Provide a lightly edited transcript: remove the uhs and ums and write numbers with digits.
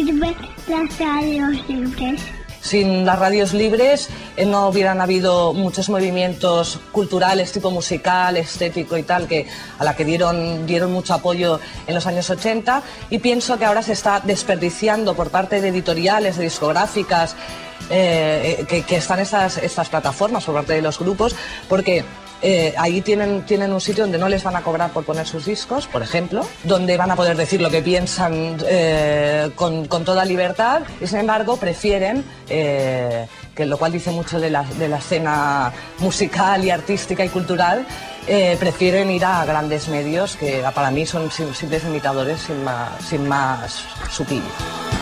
sirven las radios libres? Sin las radios libres no hubieran habido muchos movimientos culturales, tipo musical, estético y tal, a la que dieron mucho apoyo en los años 80, y pienso que ahora se está desperdiciando por parte de editoriales, de discográficas, que están estas plataformas por parte de los grupos, porque ahí tienen un sitio donde no les van a cobrar por poner sus discos, por ejemplo, donde van a poder decir lo que piensan con toda libertad, y sin embargo prefieren, que lo cual dice mucho de la escena musical y artística y cultural, prefieren ir a grandes medios que para mí son simples imitadores sin más subir.